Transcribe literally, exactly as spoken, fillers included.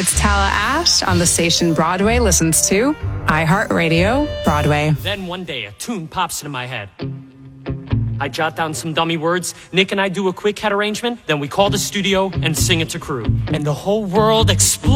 It's Tala Ash on the station Broadway listens to iHeartRadio Broadway. Then one day, a tune pops into my head. I jot down some dummy words, Nick and I do a quick head arrangement, then we call the studio and sing it to crew. And the whole world explodes.